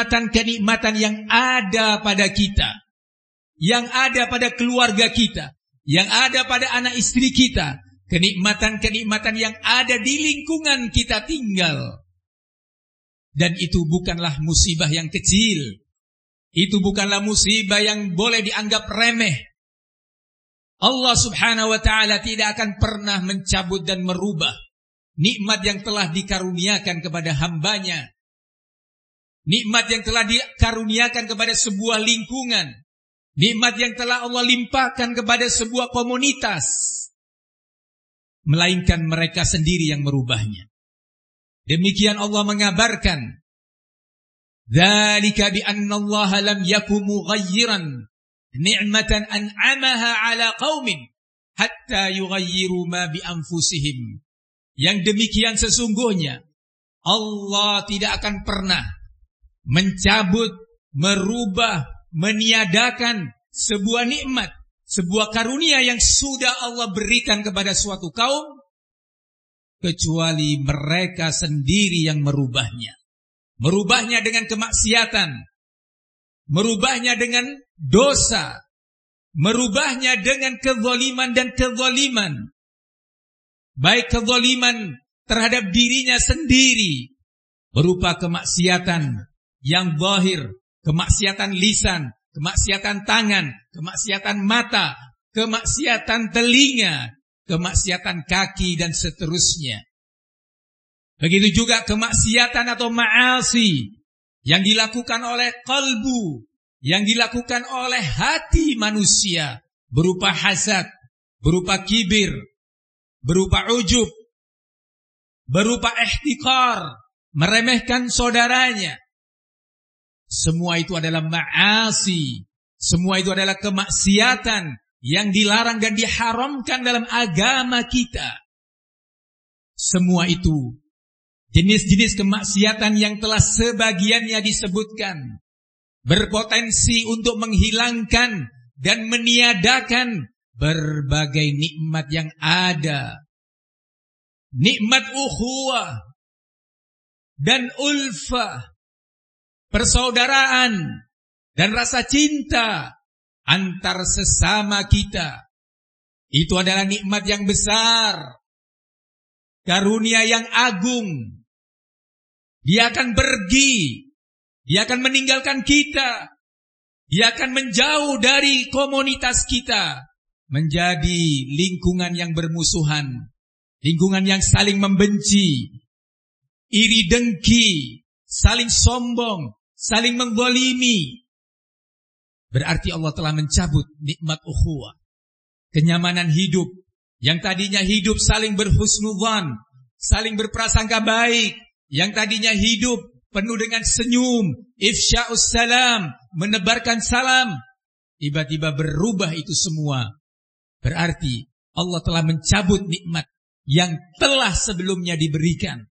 kenikmatan yang ada pada kita, yang ada pada keluarga kita, yang ada pada anak istri kita, kenikmatan-kenikmatan yang ada di lingkungan kita tinggal. Dan itu bukanlah musibah yang kecil. Itu bukanlah musibah yang boleh dianggap remeh. Allah subhanahu wa ta'ala tidak akan pernah mencabut dan merubah nikmat yang telah dikaruniakan kepada hambanya. Nikmat yang telah dikaruniakan kepada sebuah lingkungan. Nikmat yang telah Allah limpahkan kepada sebuah komunitas. Melainkan mereka sendiri yang merubahnya. Demikian Allah mengabarkan, dzalika bi anna Allah lam yakum mughayyiran ni'matan an'amaha 'ala qaumin hatta yughayyiru ma bi anfusihim. Yang demikian sesungguhnya Allah tidak akan pernah mencabut, merubah, meniadakan sebuah nikmat, sebuah karunia yang sudah Allah berikan kepada suatu kaum, kecuali mereka sendiri yang merubahnya. Merubahnya dengan kemaksiatan, merubahnya dengan dosa, merubahnya dengan kezaliman dan kezaliman. Baik kezaliman terhadap dirinya sendiri, berupa kemaksiatan yang zahir, kemaksiatan lisan, kemaksiatan tangan, kemaksiatan mata, kemaksiatan telinga, kemaksiatan kaki dan seterusnya. Begitu juga kemaksiatan atau ma'asi yang dilakukan oleh qalbu, yang dilakukan oleh hati manusia, berupa hasad, berupa kibir, berupa ujub, berupa ihtikar, meremehkan saudaranya. Semua itu adalah ma'asi, semua itu adalah kemaksiatan yang dilarang dan diharamkan dalam agama kita. Semua itu jenis-jenis kemaksiatan yang telah sebagiannya disebutkan, berpotensi untuk menghilangkan dan meniadakan berbagai nikmat yang ada. Nikmat ukhuwah dan ulfah, persaudaraan dan rasa cinta antar sesama kita. Itu adalah nikmat yang besar, karunia yang agung. Dia akan pergi, dia akan meninggalkan kita, dia akan menjauh dari komunitas kita, menjadi lingkungan yang bermusuhan, lingkungan yang saling membenci, iri dengki, saling sombong, saling menggolimi. Berarti Allah telah mencabut nikmat ukhuwah, kenyamanan hidup, yang tadinya hidup saling berhusnudzan, saling berprasangka baik, yang tadinya hidup penuh dengan senyum, ifsya'us salam, menebarkan salam, tiba-tiba berubah itu semua. Berarti Allah telah mencabut nikmat yang telah sebelumnya diberikan.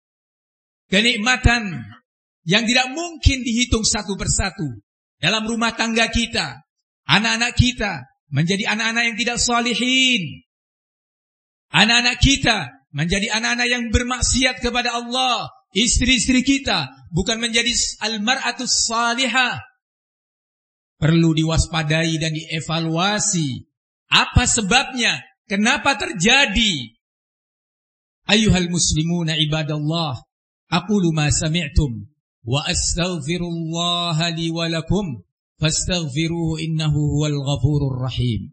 Kenikmatan yang tidak mungkin dihitung satu persatu. Dalam rumah tangga kita, anak-anak kita menjadi anak-anak yang tidak salihin. Anak-anak kita menjadi anak-anak yang bermaksiat kepada Allah. Istri-istri kita bukan menjadi al-mar'atus salihah. Perlu diwaspadai dan dievaluasi. Apa sebabnya? Kenapa terjadi? Ayyuhal muslimuna ibadallah, aqulu ma sami'tum wa astaghfirullaha li wa lakum fastaghfiruhu innahu huwal ghafurur rahim.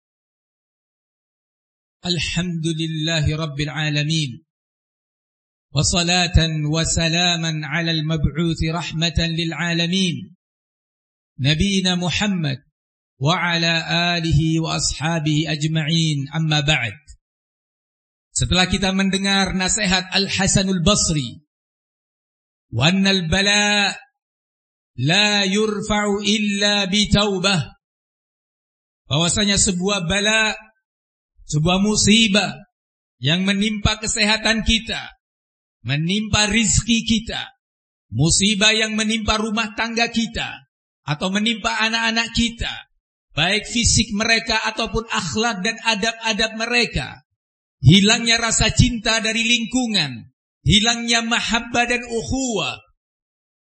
Alhamdulillahi rabbil alamin, wa salatan wa salaman ala al-mab'uthi rahmatan lil alamin, nabiyina Muhammad wa ala alihi wa ashabihi ajma'in, amma ba'd. Setelah kita mendengar nasihat Al-Hasanul Basri, wa annal bala la yurfa'u illa bitaubah, bahwasanya sebuah bala, sebuah musibah yang menimpa kesehatan kita, menimpa rizki kita, musibah yang menimpa rumah tangga kita, atau menimpa anak-anak kita, baik fisik mereka ataupun akhlak dan adab-adab mereka, hilangnya rasa cinta dari lingkungan, hilangnya mahabbah dan ukhuwah,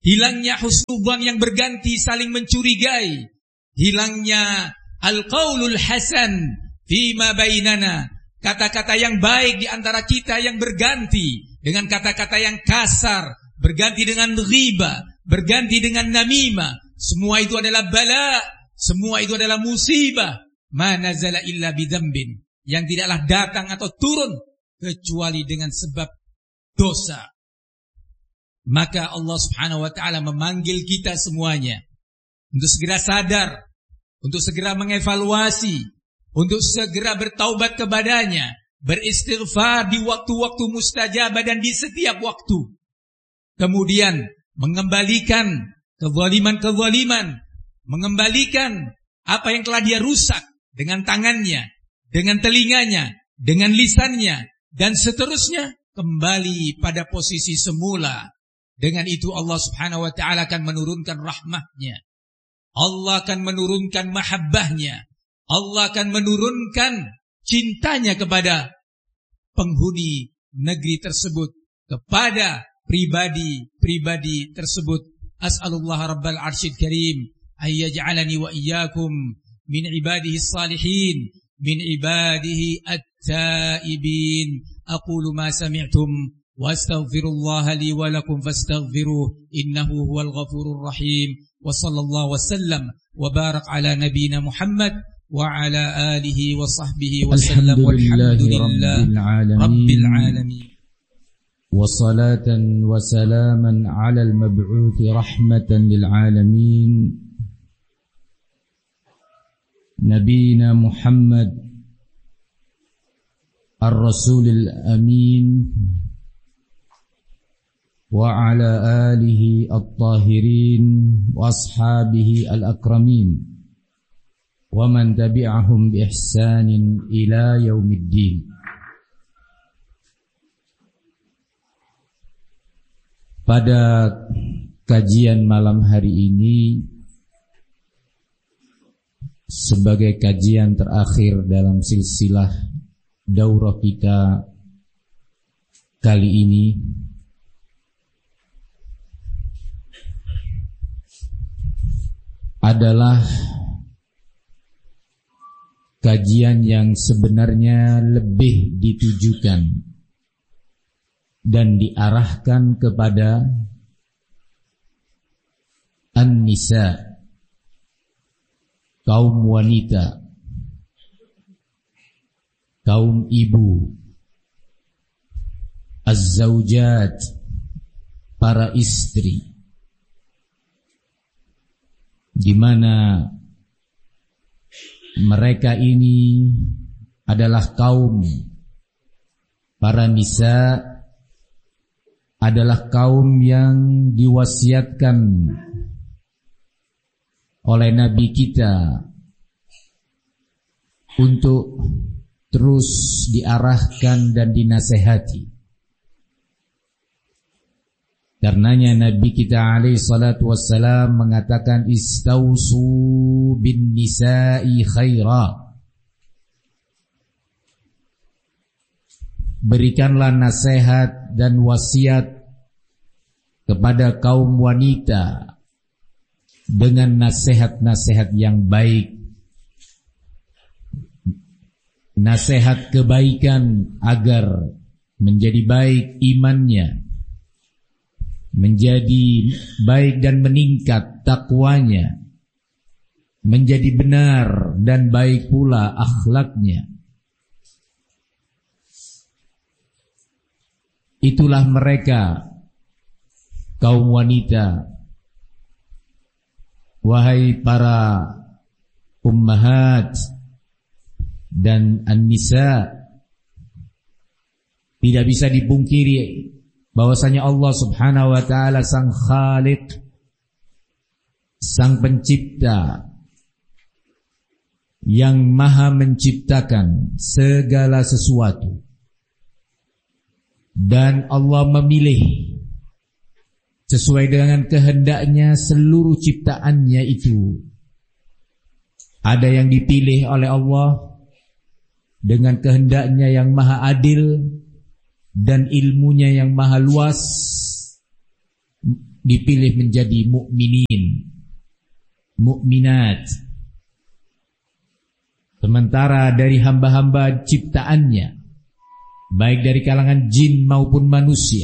hilangnya husnudzan yang berganti saling mencurigai, hilangnya al-qaulul hasan fima bainana, kata-kata yang baik di antara kita yang berganti dengan kata-kata yang kasar, berganti dengan ghibah, berganti dengan namimah. Semua itu adalah bala, semua itu adalah musibah. Ma nazala illa bidzambin, yang tidaklah datang atau turun kecuali dengan sebab dosa. Maka Allah Subhanahu wa ta'ala memanggil kita semuanya untuk segera sadar, untuk segera mengevaluasi, untuk segera bertaubat kepadanya, beristighfar di waktu-waktu mustajabah dan di setiap waktu. Kemudian mengembalikan kezaliman-kezaliman, mengembalikan apa yang telah dia rusak dengan tangannya, dengan telinganya, dengan lisannya, dan seterusnya kembali pada posisi semula. Dengan itu Allah Subhanahu wa ta'ala akan menurunkan rahmatnya, Allah akan menurunkan mahabbahnya, Allah akan menurunkan cintanya kepada penghuni negeri tersebut, kepada pribadi-pribadi tersebut. As'alullah Rabbal Arsyil Karim ayyaj'alani wa iyyakum min ibadihi salihin, min ibadihi at-taibin. Aqulu ma sami'tum wa astaghfirullah li wa lakum fastaghfiruh innahu huwal ghafurur rahim. Wa sallallahu wasallam wa barak ala nabiyyina Muhammad wa ala alihi wa sahbihi wa sallam. Walhamdulillahi rabbil alamin. وصلاة وسلاما على المبعوث رحمة للعالمين نبينا محمد الرسول الأمين وعلى آله الطاهرين وأصحابه الأكرمين ومن تبعهم بإحسان إلى يوم الدين. Pada kajian malam hari ini, sebagai kajian terakhir dalam silsilah daurah kita kali ini, adalah kajian yang sebenarnya lebih ditujukan dan diarahkan kepada an-nisa, kaum wanita, kaum ibu, az-zawjat, para istri, di mana mereka ini adalah kaum, para nisa adalah kaum yang diwasiatkan oleh Nabi kita untuk terus diarahkan dan dinasehati. Karenanya Nabi kita alaihi salatu wassalam mengatakan istausu bin nisa'i khaira. Berikanlah nasihat dan wasiat kepada kaum wanita dengan nasihat-nasihat yang baik, nasihat kebaikan agar menjadi baik imannya, menjadi baik dan meningkat takwanya, menjadi benar dan baik pula akhlaknya. Itulah mereka, kaum wanita. Wahai para ummahat dan an-nisa, tidak bisa dipungkiri bahwasanya Allah Subhanahu wa ta'ala sang Khaliq, sang pencipta yang maha menciptakan segala sesuatu. Dan Allah memilih sesuai dengan kehendaknya seluruh ciptaannya itu. Ada yang dipilih oleh Allah dengan kehendaknya yang maha adil dan ilmunya yang maha luas, dipilih menjadi mukminin, mukminat. Sementara dari hamba-hamba ciptaannya, baik dari kalangan jin maupun manusia,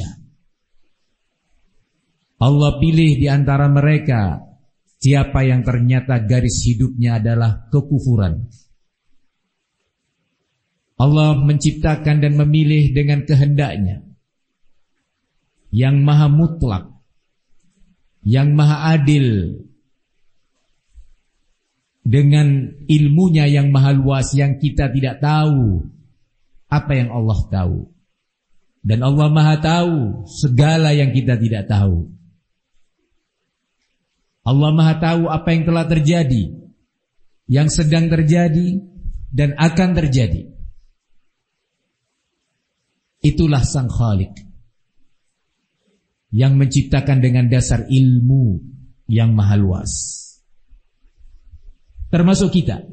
Allah pilih di antara mereka siapa yang ternyata garis hidupnya adalah kekufuran. Allah menciptakan dan memilih dengan kehendaknya yang maha mutlak, yang maha adil, dengan ilmunya yang maha luas, yang kita tidak tahu apa yang Allah tahu. Dan Allah maha tahu segala yang kita tidak tahu. Allah maha tahu apa yang telah terjadi, yang sedang terjadi, dan akan terjadi. Itulah Sang Khalik yang menciptakan dengan dasar ilmu yang maha luas. Termasuk kita.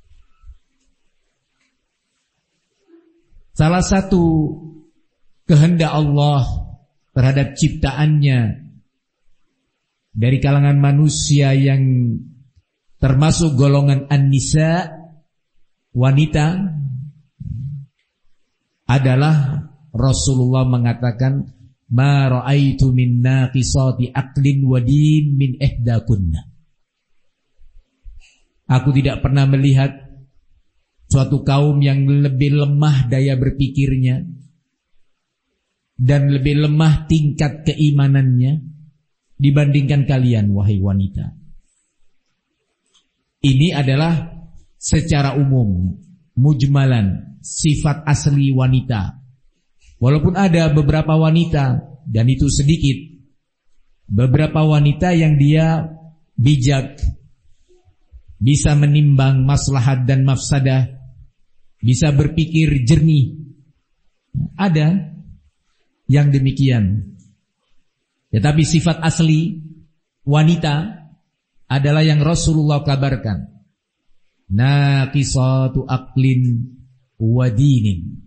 Salah satu kehendak Allah terhadap ciptaannya dari kalangan manusia yang termasuk golongan an-nisa, wanita, adalah Rasulullah mengatakan, ma ra'aitu min naqisati aqlin wa din min ihdakunna. Aku tidak pernah melihat suatu kaum yang lebih lemah daya berpikirnya dan lebih lemah tingkat keimanannya dibandingkan kalian, wahai wanita. Ini adalah secara umum, mujmalan, sifat asli wanita. Walaupun ada beberapa wanita, dan itu sedikit, beberapa wanita yang dia bijak, bisa menimbang maslahat dan mafsadah, bisa berpikir jernih. Ada yang demikian. Tetapi sifat asli wanita adalah yang Rasulullah kabarkan, naqisatu aqlin wa dinin,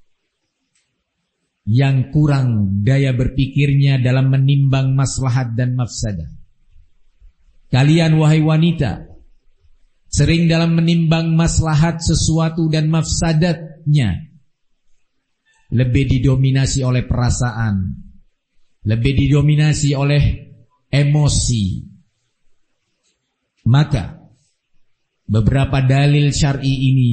yang kurang daya berpikirnya dalam menimbang maslahat dan mafsadah. Kalian wahai wanita sering dalam menimbang maslahat sesuatu dan mafsadatnya lebih didominasi oleh perasaan, lebih didominasi oleh emosi. Maka beberapa dalil syar'i ini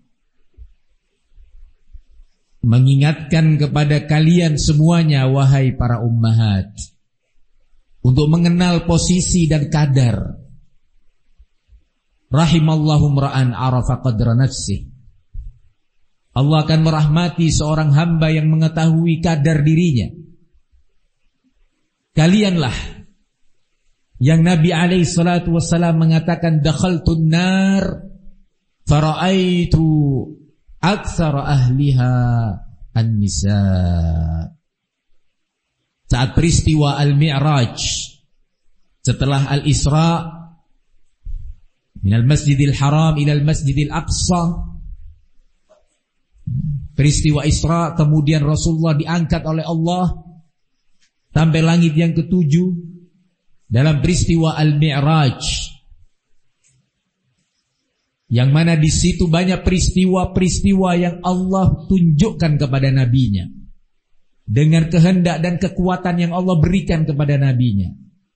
mengingatkan kepada kalian semuanya, wahai para ummahat, untuk mengenal posisi dan kadar. Rahimallahu mra'an arafa qadra nafsih. Allah akan merahmati seorang hamba yang mengetahui kadar dirinya. Kalianlah yang Nabi alaihi salatu wassalam mengatakan, dakhaltun nar fara'aitu aktsara ahliha an-nisa. Saat peristiwa Al-Mi'raj, setelah Al-Isra minal Masjidil Haram ilal Masjidil Aqsa, peristiwa Isra, kemudian Rasulullah diangkat oleh Allah sampai langit yang ketujuh. Dalam peristiwa Al-Mi'raj, yang mana di situ banyak peristiwa-peristiwa yang Allah tunjukkan kepada nabinya dengan kehendak dan kekuatan yang Allah berikan kepada nabinya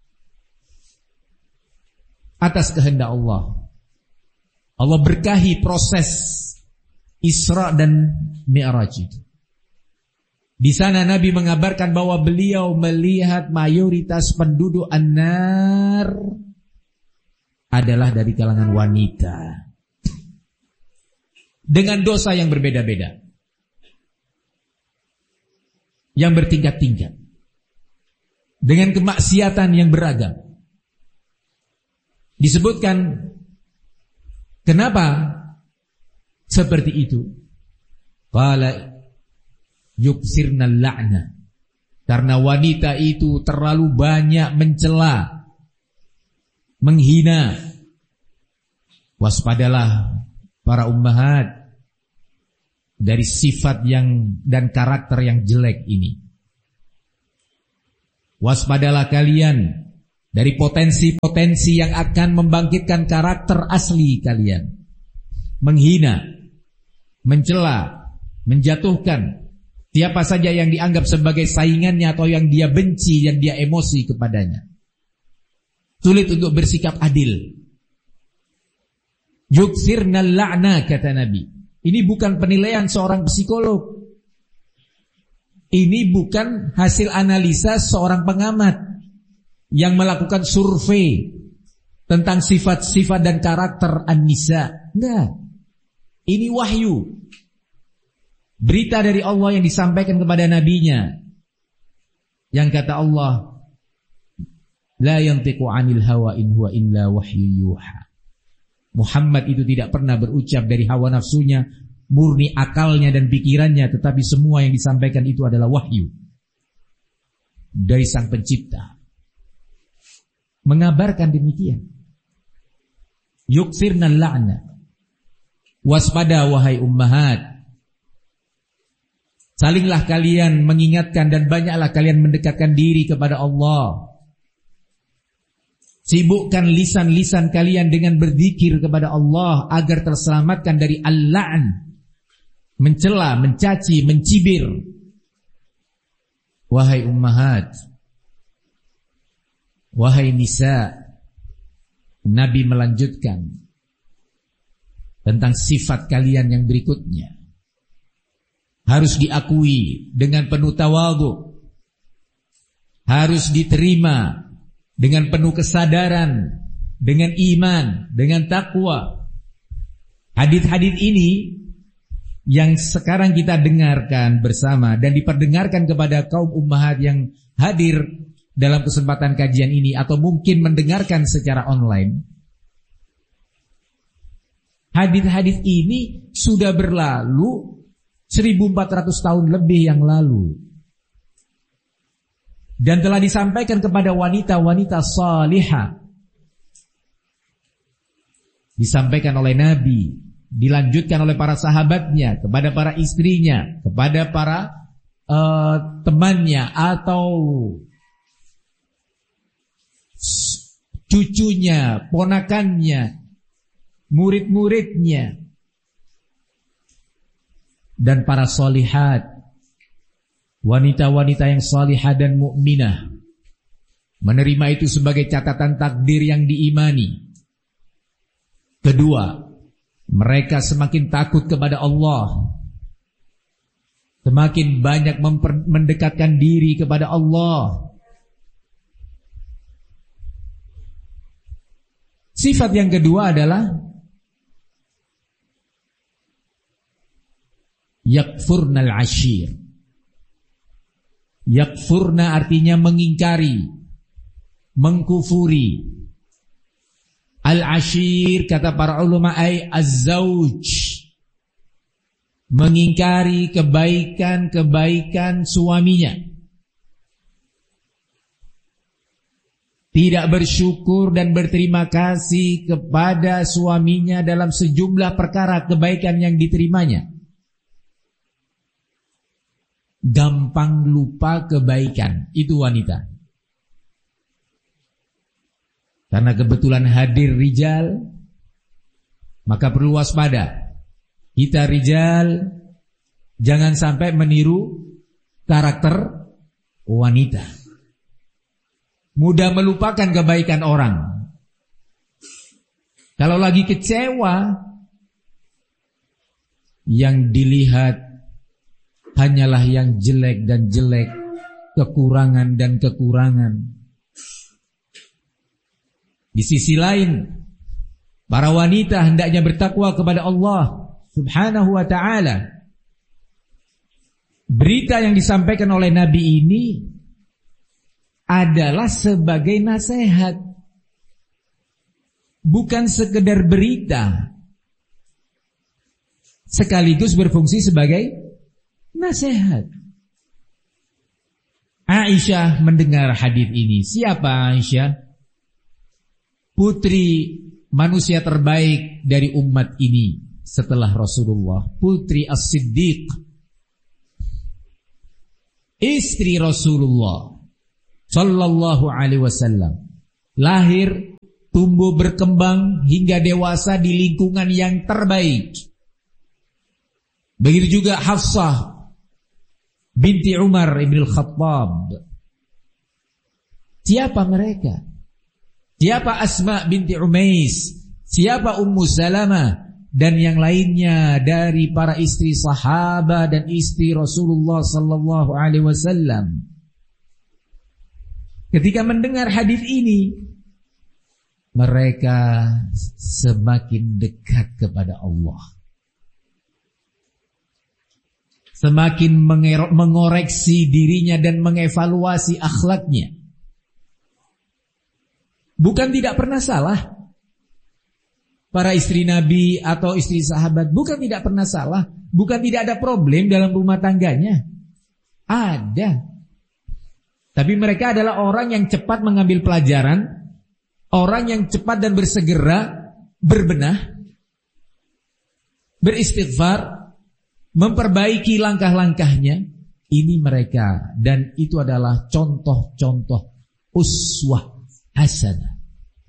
atas kehendak Allah. Allah berkahi proses Isra dan Mi'raj itu. Di sana Nabi mengabarkan bahwa beliau melihat mayoritas penduduk an-nar adalah dari kalangan wanita, dengan dosa yang berbeda-beda, yang bertingkat-tingkat, dengan kemaksiatan yang beragam. Disebutkan kenapa seperti itu. Qala yuksirna la'na, karena wanita itu terlalu banyak mencela, menghina. Waspadalah para ummahat dari sifat yang dan karakter yang jelek ini. Waspadalah kalian dari potensi-potensi yang akan membangkitkan karakter asli kalian. Menghina, mencela, menjatuhkan siapa saja yang dianggap sebagai saingannya atau yang dia benci, yang dia emosi kepadanya. Sulit untuk bersikap adil. Yukthirnal la'na, kata Nabi. Ini bukan penilaian seorang psikolog. Ini bukan hasil analisa seorang pengamat yang melakukan survei tentang sifat-sifat dan karakter an-nisa. Enggak. Ini wahyu. Berita dari Allah yang disampaikan kepada nabinya. Yang kata Allah, la yantiqu 'anil hawa in huwa illa wahyu yuha. Muhammad itu tidak pernah berucap dari hawa nafsunya, murni akalnya dan pikirannya, tetapi semua yang disampaikan itu adalah wahyu dari Sang Pencipta. Mengabarkan demikian. Yukthirnal la'na. Waspada wahai ummahat. Salinglah kalian mengingatkan dan banyaklah kalian mendekatkan diri kepada Allah. Sibukkan lisan-lisan kalian dengan berzikir kepada Allah agar terselamatkan dari al-la'n, mencela, mencaci, mencibir. Wahai ummahat, wahai nisa, Nabi melanjutkan tentang sifat kalian yang berikutnya. Harus diakui dengan penuh tawadhu, harus diterima dengan penuh kesadaran, dengan iman, dengan takwa. Hadits-hadits ini yang sekarang kita dengarkan bersama dan diperdengarkan kepada kaum ummahat yang hadir dalam kesempatan kajian ini atau mungkin mendengarkan secara online. Hadits-hadits ini sudah berlalu 1400 tahun lebih yang lalu. Dan telah disampaikan kepada wanita-wanita salihah. Disampaikan oleh Nabi, dilanjutkan oleh para sahabatnya, kepada para istrinya, kepada para temannya atau cucunya, ponakannya, murid-muridnya, dan para solihat, wanita-wanita yang salihah dan mukminah, menerima itu sebagai catatan takdir yang diimani. Kedua, mereka semakin takut kepada Allah, semakin banyak mendekatkan diri kepada Allah. Sifat yang kedua adalah yakfurnal ashir. Yakfurna artinya mengingkari, mengkufuri. Al-ashir kata para ulama ay az-zawj, mengingkari kebaikan-kebaikan suaminya, tidak bersyukur dan berterima kasih kepada suaminya dalam sejumlah perkara kebaikan yang diterimanya. Gampang lupa kebaikan, itu wanita. Karena kebetulan hadir rijal, maka perlu waspada. Kita rijal jangan sampai meniru karakter wanita. Mudah melupakan kebaikan orang. Kalau lagi kecewa, yang dilihat hanyalah yang jelek dan jelek, kekurangan dan kekurangan. Di sisi lain, para wanita hendaknya bertakwa kepada Allah Subhanahu wa ta'ala. Berita yang disampaikan oleh Nabi ini adalah sebagai nasihat, bukan sekedar berita, sekaligus berfungsi sebagai nasihat. Aisyah mendengar hadis ini. Siapa Aisyah? Putri manusia terbaik dari umat ini setelah Rasulullah, putri As-Siddiq, istri Rasulullah sallallahu alaihi wasallam. Lahir, tumbuh berkembang hingga dewasa di lingkungan yang terbaik. Begitu juga Hafsah binti Umar ibn al-Khattab. Siapa mereka? Siapa Asma binti Umais? Siapa Ummu Salamah? Dan yang lainnya dari para istri sahabat dan istri Rasulullah sallallahu alaihi wasallam. Ketika mendengar hadis ini, mereka semakin dekat kepada Allah. Semakin mengoreksi dirinya dan mengevaluasi akhlaknya. Bukan tidak pernah salah para istri Nabi atau istri sahabat, bukan tidak pernah salah, bukan tidak ada problem dalam rumah tangganya. Ada. Tapi mereka adalah orang yang cepat mengambil pelajaran, orang yang cepat dan bersegera berbenah, beristighfar, memperbaiki langkah-langkahnya. Ini mereka, dan itu adalah contoh-contoh uswah hasanah.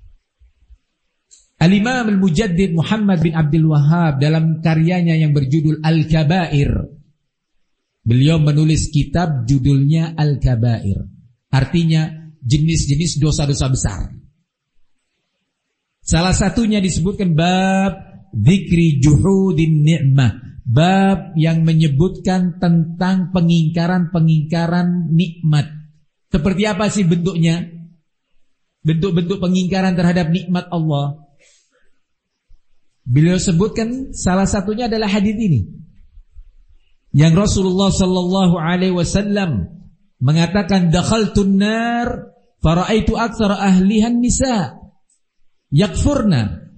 Al-Imam Al-Mujaddid Muhammad bin Abdul Wahhab dalam karyanya yang berjudul Al-Kabair, beliau menulis kitab judulnya Al-Kabair, artinya jenis-jenis dosa-dosa besar. Salah satunya disebutkan bab dzikri juhudin ni'mah, bab yang menyebutkan tentang pengingkaran-pengingkaran nikmat. Seperti apa sih bentuknya? Bentuk-bentuk pengingkaran terhadap nikmat Allah. Beliau sebutkan salah satunya adalah hadis ini, yang Rasulullah sallallahu alaihi wasallam mengatakan, dakhaltun nar faraitu aktsara ahlihan nisa yakfurna.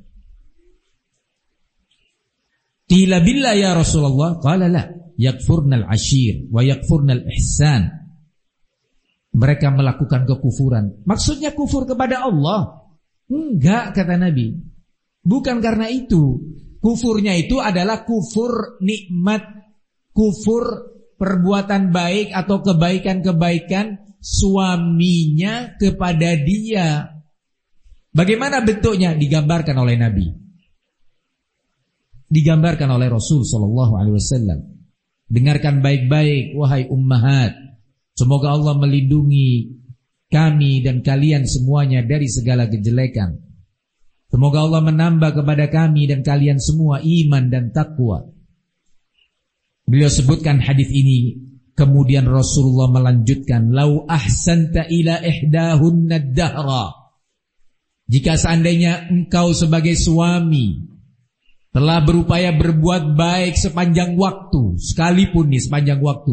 Qila billah ya Rasulullah, qala la, yakfurna al-ashir wa yakfurna al-ihsan. Mereka melakukan kekufuran. Maksudnya kufur kepada Allah? Enggak, kata Nabi. Bukan karena itu. Kufurnya itu adalah kufur nikmat, kufur perbuatan baik atau kebaikan-kebaikan suaminya kepada dia. Bagaimana bentuknya? Digambarkan oleh Nabi, digambarkan oleh Rasul sallallahu alaihi wasallam. Dengarkan baik-baik wahai ummahat. Semoga Allah melindungi kami dan kalian semuanya dari segala kejelekan. Semoga Allah menambah kepada kami dan kalian semua iman dan takwa. Beliau sebutkan hadis ini, kemudian Rasulullah melanjutkan, lau ahsanta ila ihdahunna dahra. Jika seandainya engkau sebagai suami telah berupaya berbuat baik sepanjang waktu, sekalipun nih sepanjang waktu,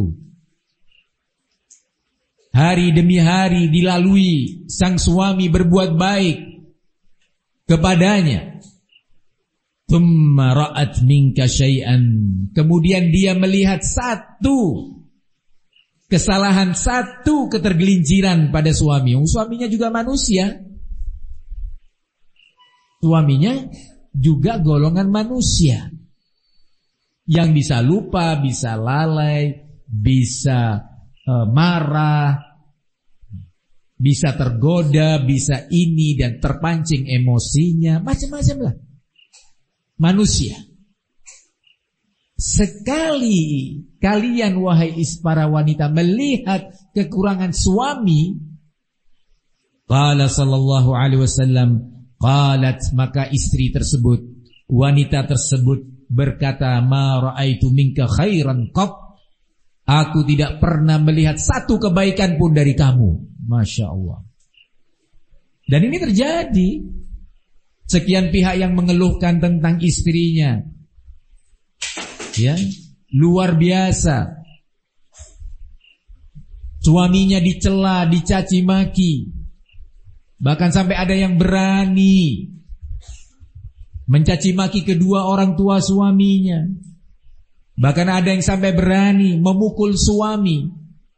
hari demi hari dilalui sang suami berbuat baik kepadanya, thumma ra'at minka syai'an, kemudian dia melihat satu kesalahan, satu ketergelinciran pada suami. Suaminya juga manusia, suaminya juga golongan manusia yang bisa lupa, bisa lalai, bisa marah, bisa tergoda, bisa ini dan terpancing emosinya, macam-macam lah. Manusia. Sekali kalian wahai para wanita melihat kekurangan suami, qala sallallahu alaihi wasallam, qalat, maka istri tersebut, wanita tersebut berkata, ma ra'aitu minka khairan qat, aku tidak pernah melihat satu kebaikan pun dari kamu. Masya Allah. Dan ini terjadi. Sekian pihak yang mengeluhkan tentang istrinya, ya, luar biasa. Suaminya dicela, dicaci maki, bahkan sampai ada yang berani mencaci maki kedua orang tua suaminya. Bahkan ada yang sampai berani memukul suami.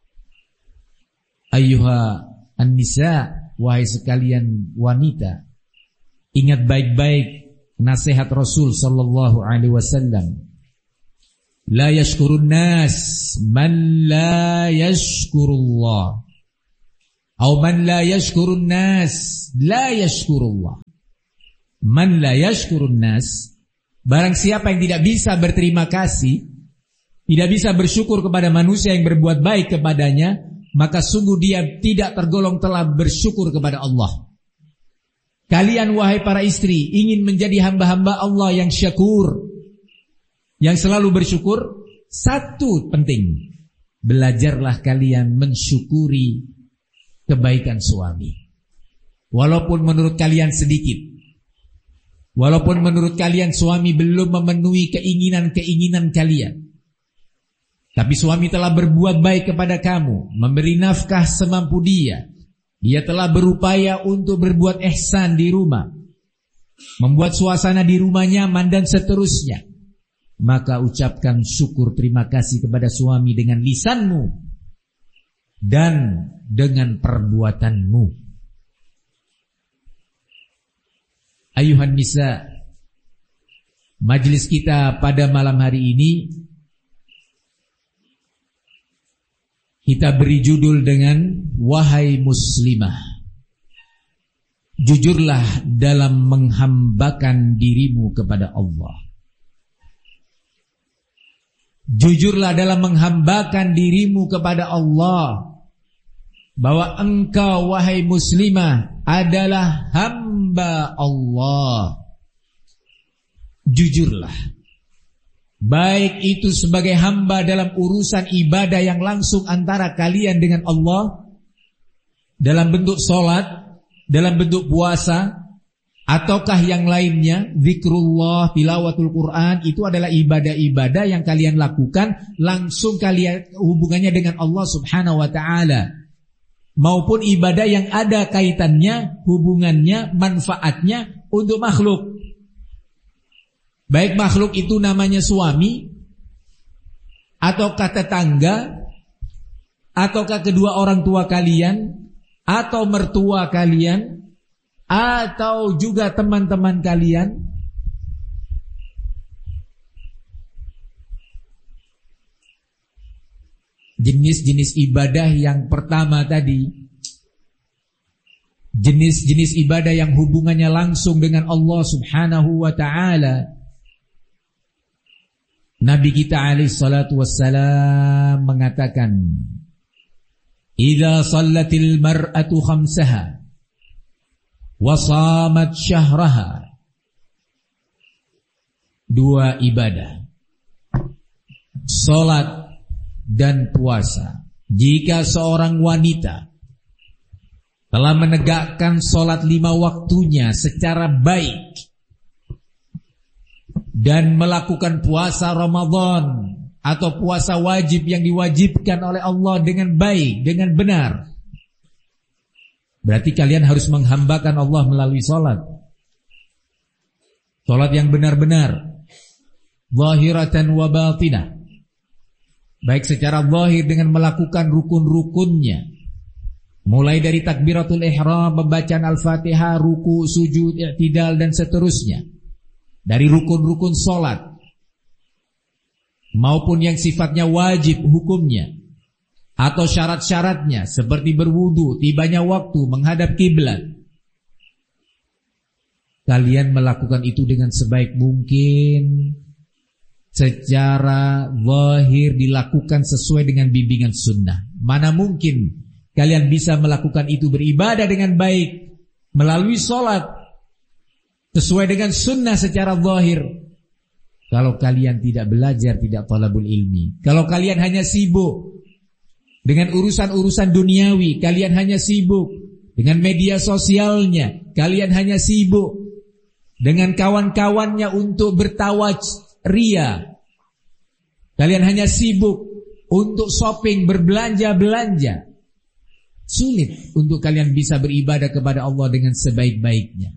Ayyuha an-nisa, wahai sekalian wanita, ingat baik-baik nasihat Rasul sallallahu alaihi wasallam. La yashkurun nas man la yashkurullah. Au man la yashkurun nas la yashkurullah. Man la yashkurun nas, barang siapa yang tidak bisa berterima kasih, tidak bisa bersyukur kepada manusia yang berbuat baik kepadanya, maka sungguh dia tidak tergolong telah bersyukur kepada Allah. Kalian wahai para istri ingin menjadi hamba-hamba Allah yang syakur, yang selalu bersyukur, satu penting, belajarlah kalian mensyukuri kebaikan suami. Walaupun menurut kalian sedikit, walaupun menurut kalian suami belum memenuhi keinginan-keinginan kalian, tapi suami telah berbuat baik kepada kamu, memberi nafkah semampu dia. Dia telah berupaya untuk berbuat ihsan di rumah, membuat suasana di rumah nyaman dan seterusnya. Maka ucapkan syukur terima kasih kepada suami dengan lisanmu dan dengan perbuatanmu. Ayuhan nisa, majelis kita pada malam hari ini kita beri judul dengan wahai muslimah, jujurlah dalam menghambakan dirimu kepada Allah. Jujurlah dalam menghambakan dirimu kepada Allah, bahwa engkau wahai muslimah adalah hamba Allah. Jujurlah. Baik itu sebagai hamba dalam urusan ibadah yang langsung antara kalian dengan Allah, dalam bentuk sholat, dalam bentuk puasa, ataukah yang lainnya, zikrullah, tilawatul Quran, itu adalah ibadah-ibadah yang kalian lakukan langsung kalian hubungannya dengan Allah subhanahu wa ta'ala, maupun ibadah yang ada kaitannya, hubungannya, manfaatnya untuk makhluk. Baik makhluk itu namanya suami, ataukah tetangga, ataukah kedua orang tua kalian, atau mertua kalian, atau juga teman-teman kalian. Jenis-jenis ibadah yang pertama tadi, jenis-jenis ibadah yang hubungannya langsung dengan Allah subhanahu wa ta'ala, Nabi kita alaihi salatu wassalam mengatakan, "Idza shallatil mar'atu khamsaha wa shamat syahraha." Dua ibadah, salat dan puasa. Jika seorang wanita telah menegakkan salat 5 waktunya secara baik dan melakukan puasa Ramadan atau puasa wajib yang diwajibkan oleh Allah dengan baik, dengan benar, berarti kalian harus menghambakan Allah melalui salat. Salat yang benar-benar, zahiratan wa batinah, baik secara zahir dengan melakukan rukun-rukunnya, mulai dari takbiratul ihram, pembacaan Al-Fatihah, ruku, sujud, i'tidal dan seterusnya, dari rukun-rukun salat, maupun yang sifatnya wajib hukumnya atau syarat-syaratnya seperti berwudu, tibanya waktu, menghadap kiblat. Kalian melakukan itu dengan sebaik mungkin, secara zahir dilakukan sesuai dengan bimbingan sunnah. Mana mungkin kalian bisa melakukan itu beribadah dengan baik melalui salat sesuai dengan sunnah secara zahir, kalau kalian tidak belajar, tidak talabul ilmi. Kalau kalian hanya sibuk dengan urusan-urusan duniawi, kalian hanya sibuk dengan media sosialnya, kalian hanya sibuk dengan kawan-kawannya untuk bertawaj ria, kalian hanya sibuk untuk shopping, berbelanja-belanja, sulit untuk kalian bisa beribadah kepada Allah dengan sebaik-baiknya.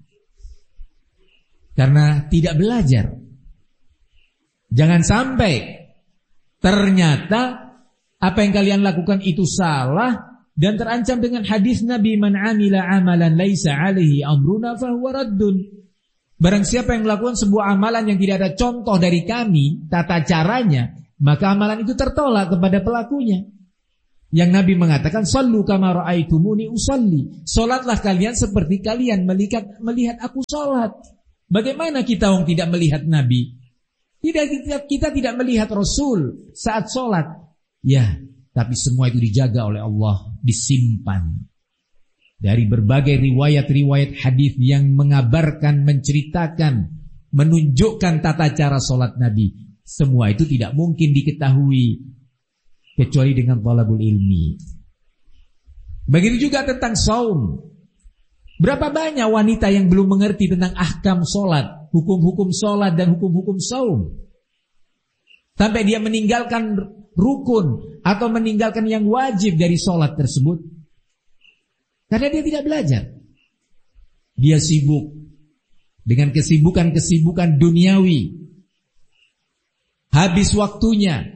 Karena tidak belajar. Jangan sampai ternyata apa yang kalian lakukan itu salah dan terancam dengan hadis Nabi, man amila amalan laisa alaihi amruna fahuwa raddun. Barang siapa yang melakukan sebuah amalan yang tidak ada contoh dari kami tata caranya, maka amalan itu tertolak kepada pelakunya. Yang Nabi mengatakan, "Shallu kama ra'aitumuni usalli." Salatlah kalian seperti kalian melihat aku salat. Bagaimana kita orang tidak melihat Nabi? Kita tidak melihat Rasul saat salat. Ya, tapi semua itu dijaga oleh Allah, disimpan. Dari berbagai riwayat-riwayat hadis yang mengabarkan, menceritakan, menunjukkan tata cara salat Nabi. Semua itu tidak mungkin diketahui kecuali dengan talabul ilmi. Begitu juga tentang saum. Berapa banyak wanita yang belum mengerti tentang ahkam salat, hukum-hukum salat dan hukum-hukum saum. Sampai dia meninggalkan rukun atau meninggalkan yang wajib dari salat tersebut. Karena dia tidak belajar. Dia sibuk dengan kesibukan-kesibukan duniawi. Habis waktunya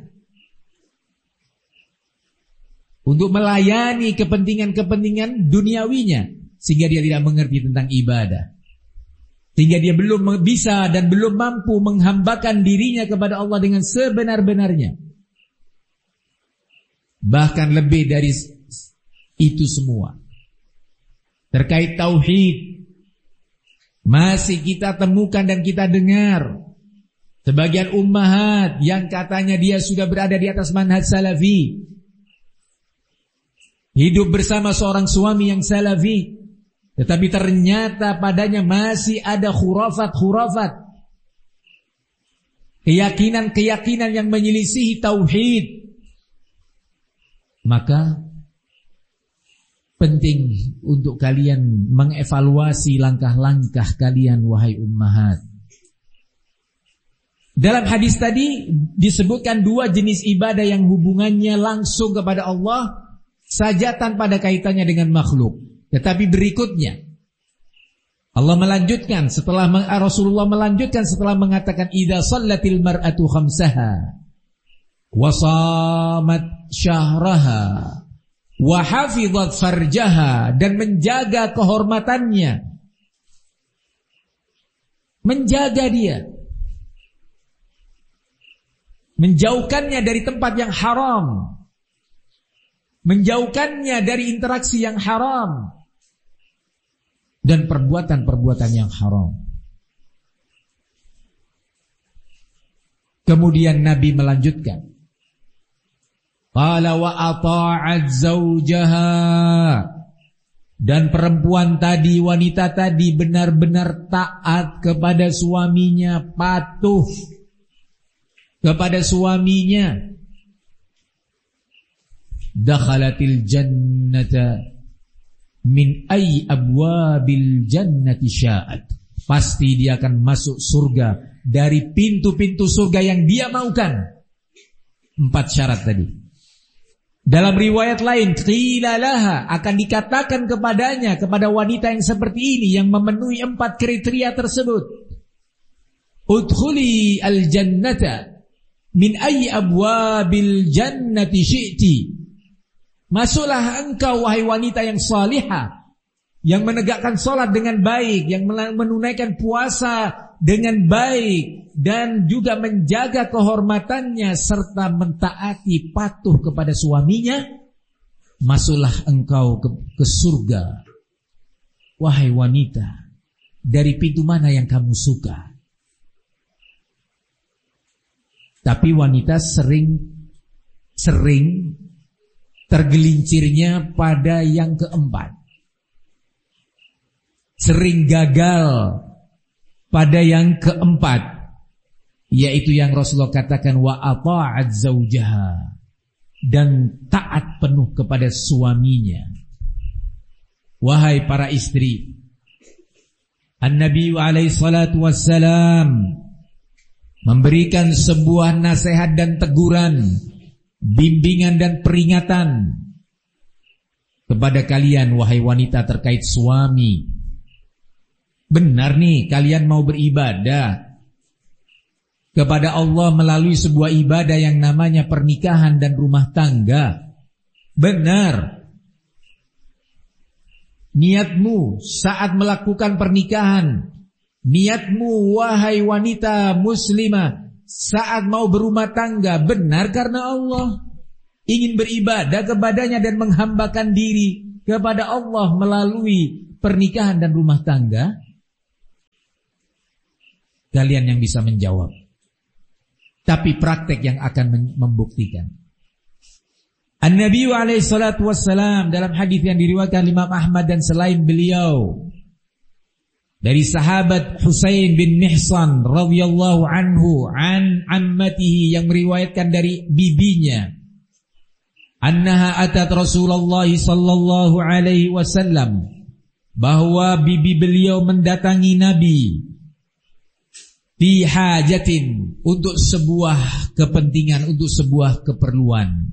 untuk melayani kepentingan-kepentingan duniawinya, sehingga dia tidak mengerti tentang ibadah, sehingga dia belum bisa dan belum mampu menghambakan dirinya kepada Allah dengan sebenar-benarnya. Bahkan lebih dari itu semua, terkait tauhid, masih kita temukan dan kita dengar sebagian ummahat yang katanya dia sudah berada di atas manhaj salafi, hidup bersama seorang suami yang salafi, tetapi ternyata padanya masih ada khurafat-khurafat, keyakinan-keyakinan yang menyelisihi tauhid. Maka penting untuk kalian mengevaluasi langkah-langkah kalian, wahai ummahat. Dalam hadis tadi disebutkan dua jenis ibadah yang hubungannya langsung kepada Allah saja tanpa ada kaitannya dengan makhluk. Tetapi berikutnya Allah melanjutkan Rasulullah melanjutkan setelah mengatakan idza shallatil mar'atu khamsaha wa shamat syahraha wa hafizat farjaha, dan menjaga kehormatannya, menjaga dia, menjauhkannya dari tempat yang haram, menjauhkannya dari interaksi yang haram dan perbuatan-perbuatan yang haram. Kemudian Nabi melanjutkan, qala wa ata'at zawjaha, dan perempuan tadi, wanita tadi benar-benar taat kepada suaminya, patuh kepada suaminya. Dakhalatil jannata min ayyi abwabil jannati sya'at, pasti dia akan masuk surga dari pintu-pintu surga yang dia maukan. 4 syarat tadi. Dalam riwayat lain, qila laha, akan dikatakan kepadanya, kepada wanita yang seperti ini yang memenuhi 4 kriteria tersebut, udkhuli al-jannata min ayyi abwabil jannati syi'ti, masuklah engkau wahai wanita yang salihah, yang menegakkan salat dengan baik, yang menunaikan puasa dengan baik, dan juga menjaga kehormatannya serta mentaati patuh kepada suaminya, masuklah engkau ke surga. Wahai wanita, dari pintu mana yang kamu suka? Tapi wanita sering tergelincirnya pada yang keempat, sering gagal pada yang keempat, yaitu yang Rasulullah katakan wa ata'at zawjaha, dan taat penuh kepada suaminya. Wahai para istri, An-Nabi alaihi salatu wassalam memberikan sebuah nasihat dan teguran, bimbingan dan peringatan kepada kalian wahai wanita terkait suami. Benar nih, kalian mau beribadah kepada Allah melalui sebuah ibadah yang namanya pernikahan dan rumah tangga. Benar. Niatmu saat melakukan pernikahan, niatmu wahai wanita muslimah saat mau berumah tangga, benar karena Allah. ingin beribadah kepadanya dan menghambakan diri kepada Allah melalui pernikahan dan rumah tangga? Kalian yang bisa menjawab. Tapi praktek yang akan membuktikan. An-Nabi alaihi salatu wassalam dalam hadis yang diriwayatkan Imam Ahmad dan selain beliau dari sahabat Husain bin Mihsan radhiyallahu anhu an ammatihi yang meriwayatkan dari bibinya annaha atat Rasulullah sallallahu alaihi wasallam, bahwa bibi beliau mendatangi Nabi fi hajatin, untuk sebuah kepentingan, untuk sebuah keperluan.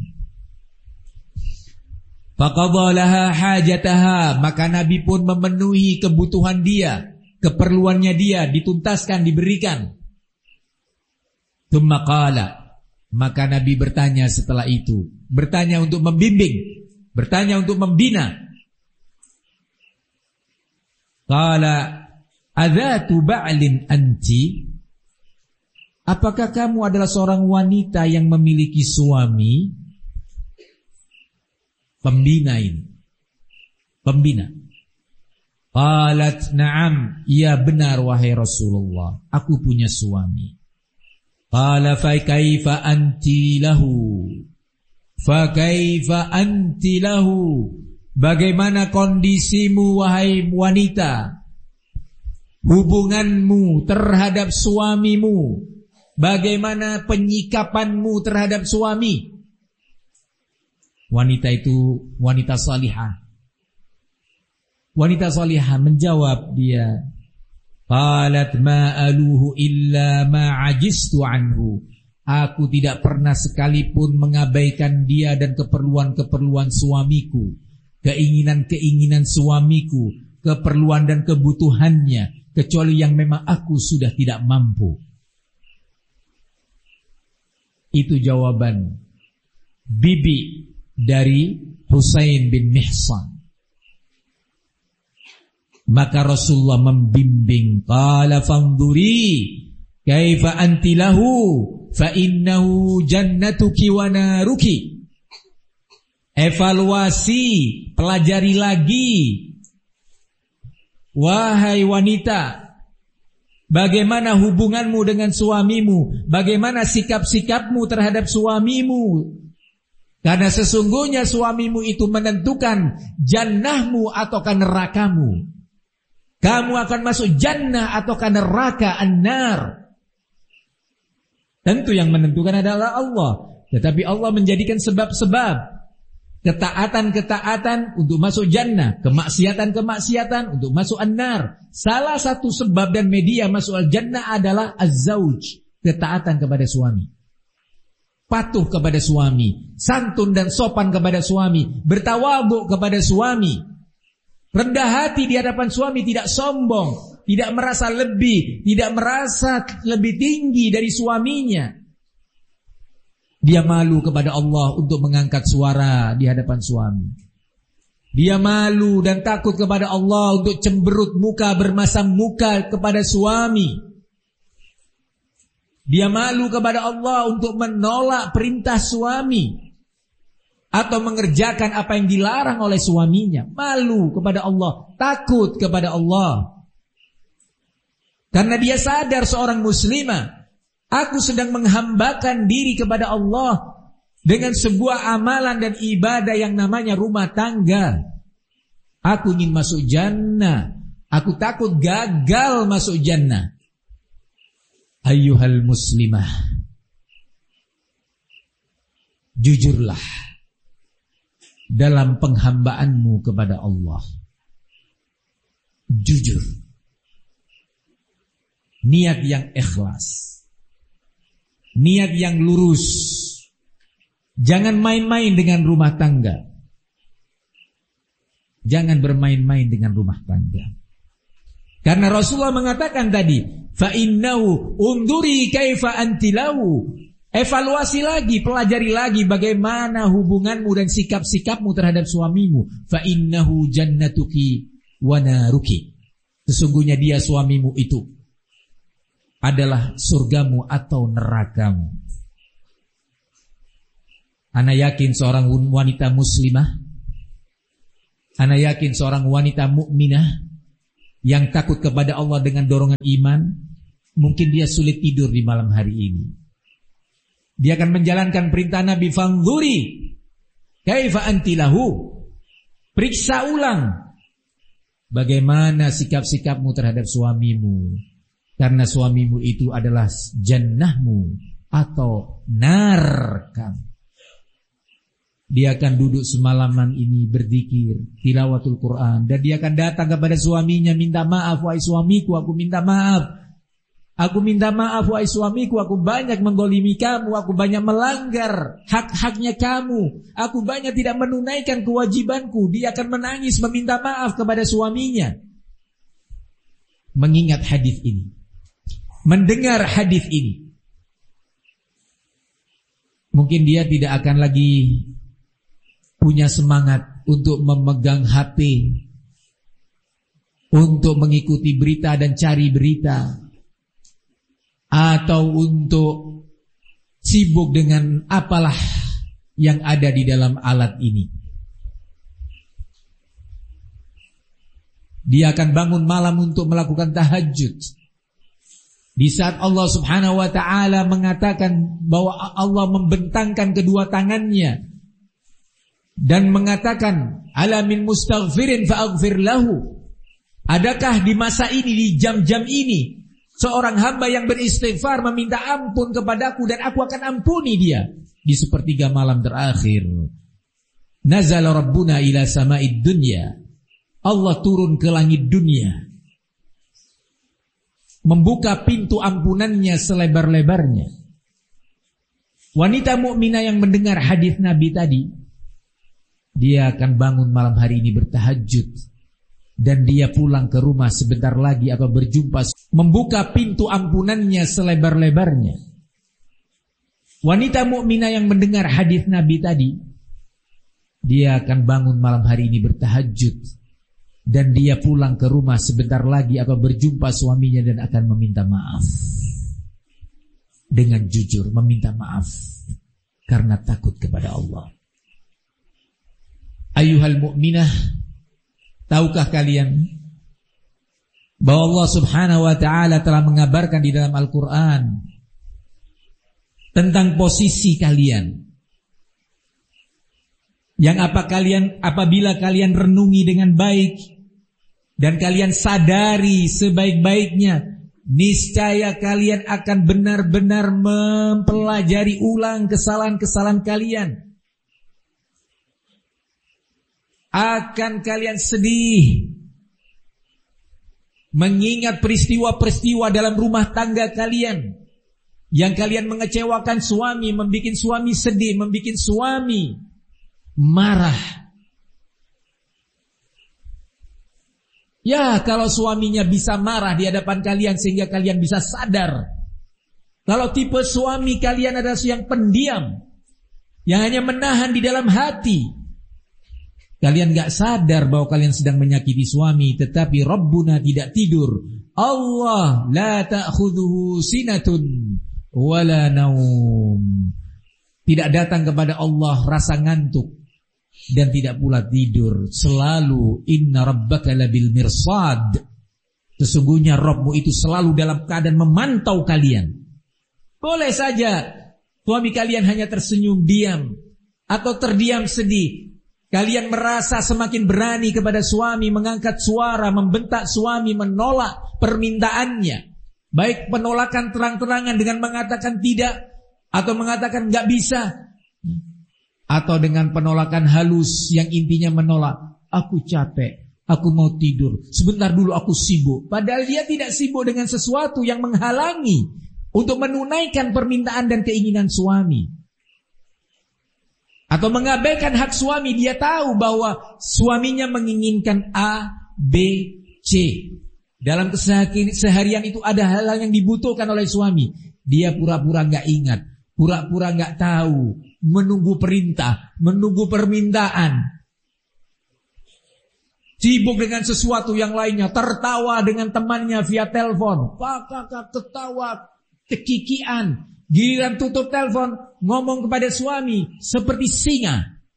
Faqadha laha hajataha, maka Nabi pun memenuhi kebutuhan dia, keperluannya dia, dituntaskan, diberikan. Tsumma qala, maka Nabi bertanya setelah itu, bertanya untuk membimbing, bertanya untuk membina. Qala adzatu ba'lin anti, apakah kamu adalah seorang wanita yang memiliki suami? Pembina. Qalat na'am, ya benar wahai Rasulullah, aku punya suami. Qala fa kaifa anti lahu? Fa kaifa anti lahu? Bagaimana kondisimu wahai wanita? Hubunganmu terhadap suamimu, bagaimana penyikapanmu terhadap suami? Wanita itu wanita salihah. Wanita salihah menjawab dia, qalat ma aluhu illa ma ajistu anhu. Aku tidak pernah sekalipun mengabaikan dia dan keperluan-keperluan suamiku, keinginan-keinginan suamiku, keperluan dan kebutuhannya, kecuali yang memang aku sudah tidak mampu. Itu jawaban bibi dari Husain bin Mihsan. Maka Rasulullah membimbing, qala fanduri kaifa anti lahu fa innahu jannatuki wa naruki. Evaluasi, pelajari lagi wahai wanita, bagaimana hubunganmu dengan suamimu, bagaimana sikap-sikapmu terhadap suamimu. Karena sesungguhnya suamimu itu menentukan jannahmu ataukah nerakamu. Kamu akan masuk jannah ataukah neraka an-nar. Tentu yang menentukan adalah Allah. Tetapi Allah menjadikan sebab-sebab, ketaatan-ketaatan untuk masuk jannah, kemaksiatan-kemaksiatan untuk masuk an-nar. Salah satu sebab dan media masuk al-jannah adalah az-zawj, ketaatan kepada suami. Patuh kepada suami, santun dan sopan kepada suami, bertawadhu kepada suami, rendah hati di hadapan suami, tidak sombong, tidak merasa lebih, tidak merasa lebih tinggi dari suaminya. Dia malu kepada Allah untuk mengangkat suara di hadapan suami. Dia malu dan takut kepada Allah untuk cemberut muka, bermasam muka kepada suami. Dia malu kepada Allah untuk menolak perintah suami atau mengerjakan apa yang dilarang oleh suaminya. Malu kepada Allah, takut kepada Allah. Karena dia sadar seorang muslimah, aku sedang menghambakan diri kepada Allah dengan sebuah amalan dan ibadah yang namanya rumah tangga. Aku ingin masuk jannah, aku takut gagal masuk jannah. Ayyuhal muslimah, jujurlah dalam penghambaanmu kepada Allah. Jujur, niat yang ikhlas, niat yang lurus. Jangan main-main dengan rumah tangga. Jangan bermain-main dengan rumah tangga. Karena Rasulullah mengatakan tadi, fa innahu unduri kaifa anti lahu. Evaluasi lagi, pelajari lagi bagaimana hubunganmu dan sikap-sikapmu terhadap suamimu. Fa innahu jannatuki wa naruki. Sesungguhnya dia suamimu itu adalah surgamu atau nerakamu. Ana yakin seorang wanita muslimah, ana yakin seorang wanita mukminah yang takut kepada Allah dengan dorongan iman, mungkin dia sulit tidur di malam hari ini. Dia akan menjalankan perintah Nabi, fanzuri kaifa anti lahu. Periksa ulang bagaimana sikap-sikapmu terhadap suamimu, karena suamimu itu adalah jannahmu atau neraka. Dia akan duduk semalaman ini berzikir, tilawatul Quran, dan dia akan datang kepada suaminya, minta maaf, wahai suamiku, aku minta maaf. Aku minta maaf, wahai suamiku, aku banyak menggolimi kamu, aku banyak melanggar hak-haknya kamu, aku banyak tidak menunaikan kewajibanku. Dia akan menangis meminta maaf kepada suaminya. Mengingat hadis ini, mendengar hadis ini, mungkin dia tidak akan lagi punya semangat untuk memegang HP, untuk mengikuti berita dan cari berita, atau untuk sibuk dengan apalah yang ada di dalam alat ini. Dia akan bangun malam untuk melakukan tahajud. Di saat Allah Subhanahu wa ta'ala mengatakan bahwa Allah membentangkan kedua tangannya dan mengatakan, ala min mustaghfirin fa'aghfir lahu. Adakah di masa ini, di jam-jam ini, seorang hamba yang beristighfar meminta ampun kepadaku dan aku akan ampuni dia? Di sepertiga malam terakhir, nazala rabbuna ila sama'id dunya. Allah turun ke langit dunia, membuka pintu ampunannya selebar-lebarnya. Wanita mukminah yang mendengar hadis Nabi tadi, dia akan bangun malam hari ini bertahajud, dan dia pulang ke rumah sebentar lagi akan berjumpa, membuka pintu ampunannya selebar-lebarnya. Wanita mukminah yang mendengar hadis Nabi tadi, dia akan bangun malam hari ini bertahajud, dan dia pulang ke rumah sebentar lagi akan berjumpa suaminya dan akan meminta maaf. Dengan jujur meminta maaf karena takut kepada Allah. Ayuhal mu'minah, tahukah kalian bahwa Allah Subhanahu wa ta'ala telah mengabarkan di dalam Al-Quran tentang posisi kalian, yang apabila kalian renungi dengan baik dan kalian sadari sebaik-baiknya, niscaya kalian akan benar-benar mempelajari ulang kesalahan-kesalahan kalian. Akan kalian sedih mengingat peristiwa-peristiwa dalam rumah tangga kalian yang kalian mengecewakan suami, membuat suami sedih, membuat suami marah. Ya, kalau suaminya bisa marah di hadapan kalian sehingga kalian bisa sadar. Kalau tipe suami kalian adalah yang pendiam, yang hanya menahan di dalam hati, kalian gak sadar bahwa kalian sedang menyakiti suami, tetapi Rabbuna tidak tidur. Allah la ta'khudhuhu sinatun wala naum. Tidak datang kepada Allah rasa ngantuk dan tidak pula tidur. Selalu inna rabbaka labil mirsad. Sesungguhnya Rabbmu itu selalu dalam keadaan memantau kalian. Boleh saja suami kalian hanya tersenyum diam atau terdiam sedih. Kalian merasa semakin berani kepada suami, mengangkat suara, membentak suami, menolak permintaannya. Baik penolakan terang-terangan dengan mengatakan tidak, atau mengatakan gak bisa, atau dengan penolakan halus yang intinya menolak. Aku capek, aku mau tidur, sebentar dulu aku sibuk. Padahal dia tidak sibuk dengan sesuatu yang menghalangi untuk menunaikan permintaan dan keinginan suami. Atau mengabaikan hak suami. Dia tahu bahwa suaminya menginginkan A, B, C. Dalam keseharian itu ada hal-hal yang dibutuhkan oleh suami. Dia pura-pura gak ingat, pura-pura gak tahu, menunggu perintah, menunggu permintaan, sibuk dengan sesuatu yang lainnya, tertawa dengan temannya via telepon, kakak ketawa, kekikian, Giliran tutup telepon, ngomong kepada suami seperti singa.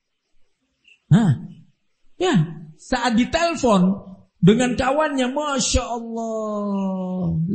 Ya, saat ditelepon dengan kawannya, Masya Allah,